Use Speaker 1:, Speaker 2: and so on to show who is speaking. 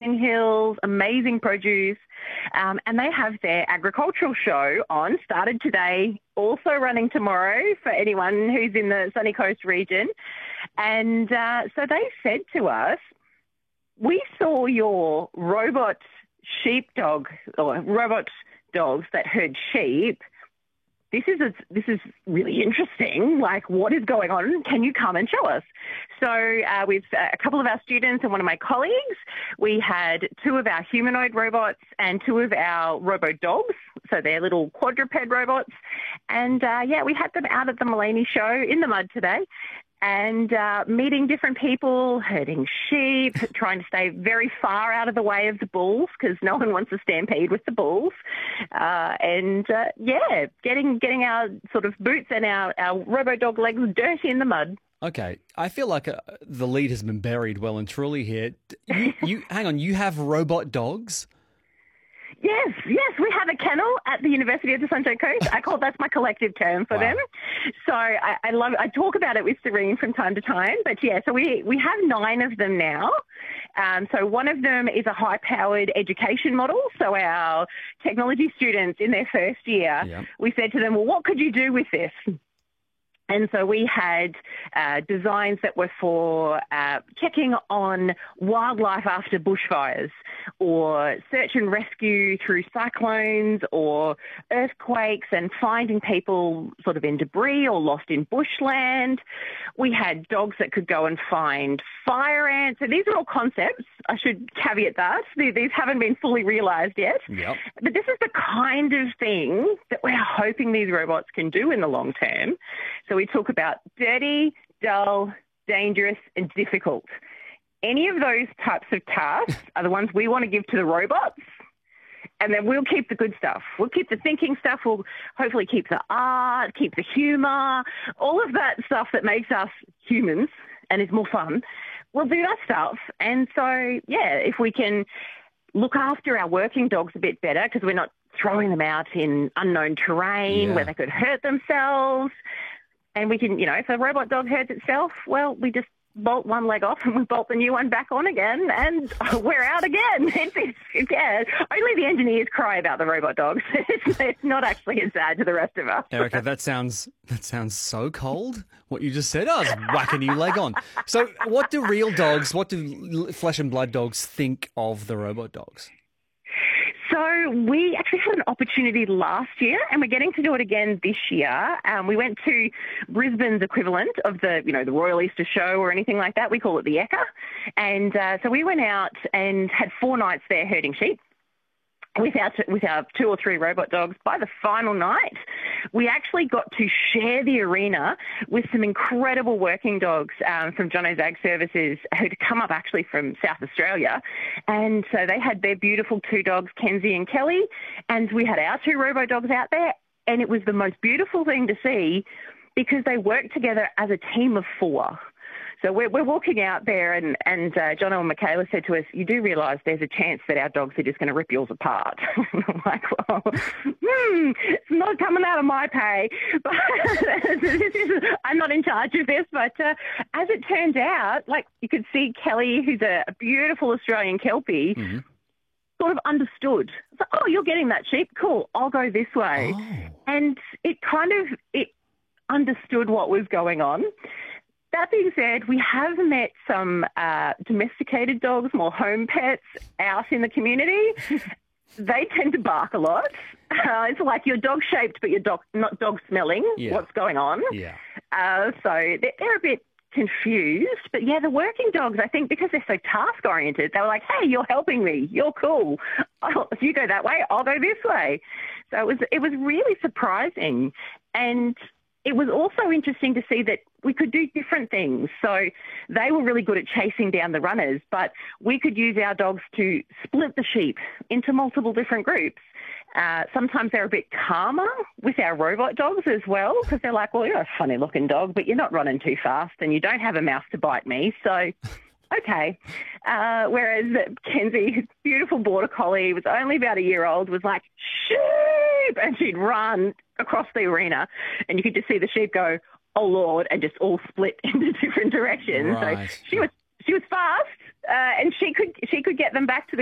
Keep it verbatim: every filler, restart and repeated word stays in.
Speaker 1: rolling hills, amazing produce. Um, and they have their agricultural show on, started today, also running tomorrow for anyone who's in the Sunny Coast region. And uh, so they said to us, we saw your robot sheepdog or robot dogs that herd sheep. This is a, this is really interesting. Like, what is going on? Can you come and show us? So uh, with a couple of our students and one of my colleagues, we had two of our humanoid robots and two of our robo dogs. So they're little quadruped robots. And uh, yeah, we had them out at the Mullaney show in the mud today, and uh, meeting different people, herding sheep, trying to stay very far out of the way of the bulls because no one wants to stampede with the bulls. Uh, and, uh, yeah, getting getting our sort of boots and our, our robo-dog legs dirty in the mud.
Speaker 2: Okay, I feel like uh, the lead has been buried well and truly here. You, you hang on, you have robot dogs?
Speaker 1: Yes, yes, we have a kennel at the University of the Sunshine Coast. I call that's my collective term for wow. them. So I, I love. I talk about it with Serene from time to time. But yeah, so we we have nine of them now. Um, so one of them is a high-powered education model. So our technology students in their first year, yep. we said to them, well, what could you do with this? And so we had uh, designs that were for uh, checking on wildlife after bushfires, or search and rescue through cyclones or earthquakes, and finding people sort of in debris or lost in bushland. We had dogs that could go and find fire ants. So these are all concepts. I should caveat that. These haven't been fully realised yet.
Speaker 2: Yep.
Speaker 1: But this is the kind of thing that we're hoping these robots can do in the long term. So we talk about dirty, dull, dangerous, and difficult. Any of those types of tasks are the ones we want to give to the robots, and then we'll keep the good stuff. We'll keep the thinking stuff. We'll hopefully keep the art, keep the humour, all of that stuff that makes us humans and is more fun. We'll do that stuff. And so, yeah, if we can look after our working dogs a bit better, because we're not throwing them out in unknown terrain yeah. where they could hurt themselves. And we can, you know, if a robot dog hurts itself, well, we just bolt one leg off and we bolt the new one back on again, and we're out again. It's, it's, yeah, only the engineers cry about the robot dogs. It's, it's not actually as bad to the rest of us.
Speaker 2: Erica, that sounds that sounds so cold. What you just said, I was whack a new leg on. So, what do real dogs, what do flesh and blood dogs think of the robot dogs?
Speaker 1: So we actually had an opportunity last year, and we're getting to do it again this year. Um, we went to Brisbane's equivalent of the, you know, the Royal Easter Show or anything like that. We call it the Ekka. And uh, so we went out and had four nights there herding sheep with our, with our two or three robot dogs. By the final night, we actually got to share the arena with some incredible working dogs um, from Jono's Ag Services who'd come up actually from South Australia. And so they had their beautiful two dogs, Kenzie and Kelly, and we had our two robo dogs out there. And it was the most beautiful thing to see because they worked together as a team of four. So we're, we're walking out there, and, and uh, Jono and Michaela said to us, you do realise there's a chance that our dogs are just going to rip yours apart. I'm like, well, hmm, it's not coming out of my pay. But this is, I'm not in charge of this. But uh, as it turned out, like you could see Kelly, who's a, a beautiful Australian Kelpie, mm-hmm. sort of understood. It's like, oh, you're getting that sheep? Cool, I'll go this way. Oh. And it kind of, it understood what was going on. That being said, we have met some uh, domesticated dogs, more home pets, out in the community. They tend to bark a lot. Uh, it's like you're dog-shaped, but you're dog, not dog-smelling. Yeah. What's going on?
Speaker 2: Yeah. Uh,
Speaker 1: so they're, they're a bit confused. But, yeah, the working dogs, I think, because they're so task-oriented, they were like, hey, you're helping me. You're cool. Oh, if you go that way, I'll go this way. So it was it was really surprising. And it was also interesting to see that we could do different things. So they were really good at chasing down the runners, but we could use our dogs to split the sheep into multiple different groups. Uh, sometimes they're a bit calmer with our robot dogs as well, because they're like, well, you're a funny-looking dog, but you're not running too fast and you don't have a mouth to bite me, so okay. Uh, whereas Kenzie, beautiful border collie, was only about a year old, was like, sheep, and she'd run across the arena, and you could just see the sheep go, oh Lord, and just all split into different directions.
Speaker 2: Right.
Speaker 1: So she was she was fast, uh, and she could she could get them back to the